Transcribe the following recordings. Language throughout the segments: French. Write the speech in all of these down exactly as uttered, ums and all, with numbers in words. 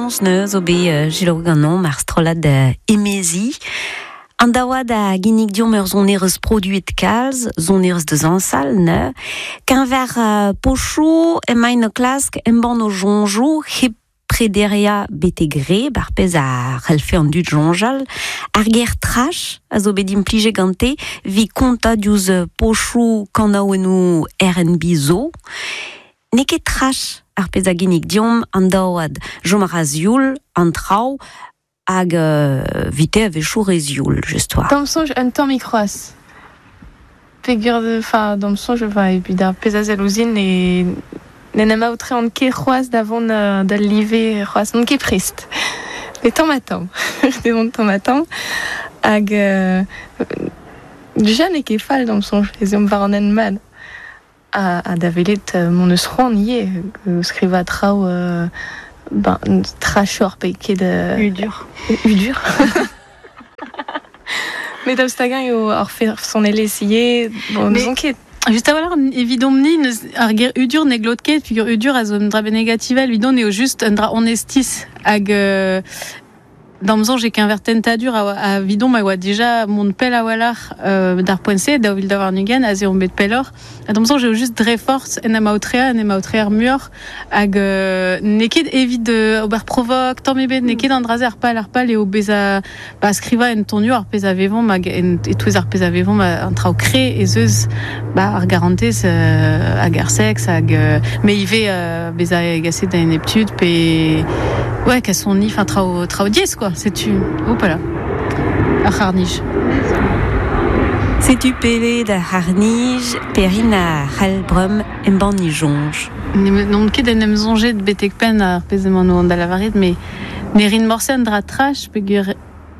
Dimanche ne zo be giloganon mar strolad emezi. An daouad a ginnig diom ur zon erez produit kalz, zon erez de zansal, ne. Qu'un ver uh, pochou, emain o klask, emban o jonjou, hip prederia betegre, bar pez a relfe an dud jonjal, ar ger trash, a zo bedim plije gante, vi konta diouz pochou kanaouenou R N B zo. Neket trash ar pez a ginnig diom an daouad jomar a zioul, an trao, hag uh, vite ave chou rezioul, justoa. Dans le songe, un temps microas. Pegur de, enfin, dans le songe, va, et puis d'un pesazel ouzine, et n'en outre en ké roas d'avant de l'hiver roas, non ké prest. Les temps matin. Des bons temps matin. Hag, euh, déjà n'est ké fal dans le songe, les hommes var en en man. À, à davelet, mon eusron y est, scriva trao, euh, ben, trashor peke de... Udur. Udur. Mais d'abstagan, il a fait son élessier. Bon, nous enquête. Juste à voir, évidemment, arger udur neglotket, figure udur à zone drabe négative, lui donne au juste un dra honestis, ag, dans le sens, j'ai qu'un vertentadur à, à vidon, mais déjà, mon pel à walar, euh, d'arpoince, d'avil d'avoir nugan, à zéro bet pelor. Dans le sens, j'ai juste très force, en ama outrea, en ama outrea mur, ag, neked évite de, ober provoque, tant mébé, neked andraze arpal, arpal, et obeza, bah, scriva en tonio, arpez avevon, mag, et tous arpez avevon, bah, en trao cré, et zeus, bah, ar garantes, euh, ag ar sex, ag, mais il va, euh, beza egacé d'un neptude, pe, ouais, qu'à son nif, un trao, trao dies, quoi. C'est-tu... Oh, pas là. À Harnige. C'est-tu pelé de Harnige, perina halbrum, emban ni jonge. Non, ket en em zonget de betekpen ar pezement no an da lavarit, mais nerin morsen dra trash, pegur...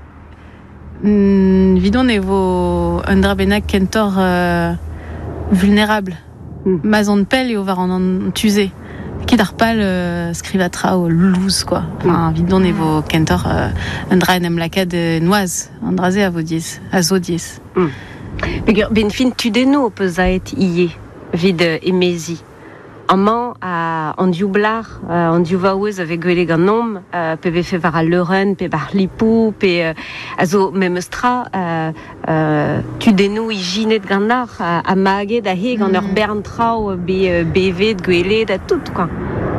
Vidon ne vo un dra benak kentor euh, vulnérable. Mm. Mazon pel et au var en tuzé. Qui d'arpal euh, scrivatra au loose quoi. Enfin, vidon nevo kentor euh, un dra en em lakad noise, un drasé à vodies, à zodies. Pegur ben fin tu deno pezaet ié vid emezi. Amant à en diublar, en diuvaouez avec gueule ganom, pe ve fe var a leuren, pe bar lipou, pe azo memestra, tu deno iginet gandar a maget a heg en ur bern trao be bevet gueule da tout quoi.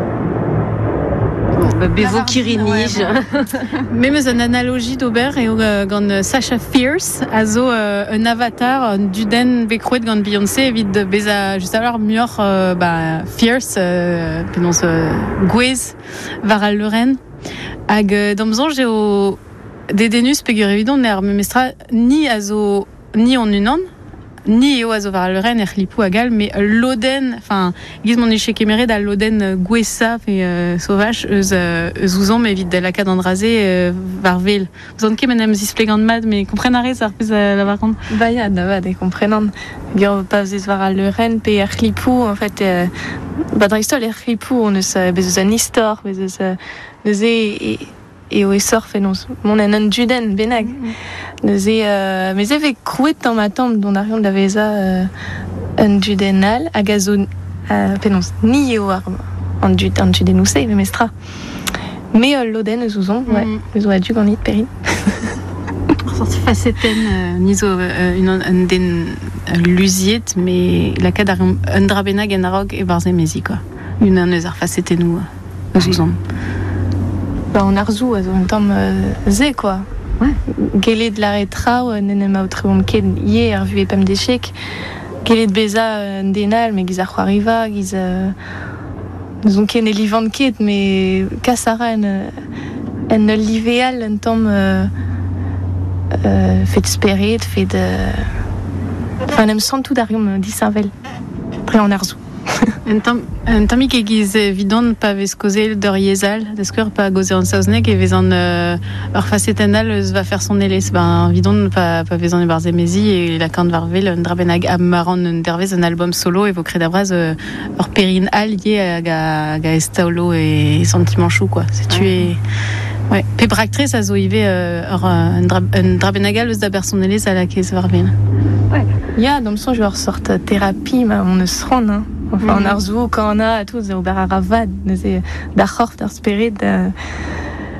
Bevo kirinige. Même une analogie d'Aubert et gant Sasha Fierce, azo un avatar du den bekrouet gant Beyoncé évite de beza juste alors mieux bah Fierce penons Gwez varal Lorraine hag dans j'ai au dédenus pegur évident ner memestra ni azo ni en une an ni eo azo var leuren er lipou agal, mais l'oden, enfin, giz mon échec éméré da l'oden gwessa et euh, sauvage, eus eus ouzon, mais vite de la cadre andrasé euh, var vel. Vous en ket menem zis plegant mad, mais comprenarez ça repose la varcande. Bah ya, na va, des comprenant. Gyo pas zis var leuren, pe er lipou, en fait, euh, bah dans l'histoire er lipou, on eus bezus an histoire, bezus eus e et au essor fait non mon en juden benag neuze euh, mais avec crouet dans ma tombe dont arion de la vesa euh, un judenal à gazon euh, penons ni au arme en jud en judenoussé mais mestra mais euh, l'oden zouzon ouais les oa du ganit périn sorte facetaine niso une un den lusiet mais la cadre un drabenag en arog et barzemezi quoi une un eusar facetaine nous zouzon. Bah en arzou à un temps zé quoi. Ouais. Gélé de la rétra nenema autrement ken hier vu et pam d'échec. Gélé de beza denal mais giza arriva giza nous on ken elivan ket mais cassara en en livéal un temps fait spirit fait de enfin même sans tout d'arium dit savel. Après en arzou. Un temps que giz vidon pa vez kozel d'ur yezal, d'eskur pa goze an saouznek e vez an ur facetenal eus va faire son eles. Ben vidon pa, pa vez an e barzemezi e la kant varvel un drabenag amaran un dervez un album solo e vo kred abraz ur perin al ye hag a, a estaolo e sentiment chou quoi. C'est tu es... Ouais. Pe braktre ça zo ive ur un, dra, un drabenagal eus da ber son eles a la kez varvel. Ouais. Ya, dans le sens je ressorte thérapie, mais on ne se rend, hein. Enfin, en arzou, quand on a tout, au bararavad, d'achor, d'arspirit,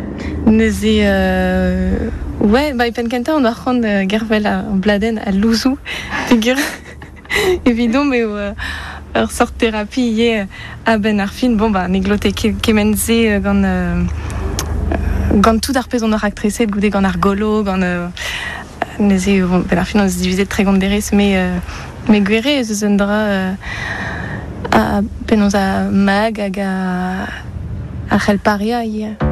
Neuze, euh, ouais, bah, pen kenta, on va prendre euh, gervel à bladen à louzou. Figure, évidemment, mais euh, ur sort thérapie hier à Ben Arfin. Bon, bah, négloté kemenze euh, gant, euh, gant tout d'arpez on a actrice, de goûter gant argolo, gant, euh, neuze, bon, Ben Arfin, on se divisait très gant deres, mais, euh, mais guéré, ce sera, euh, à penos à mag, à, à, à Paria hier.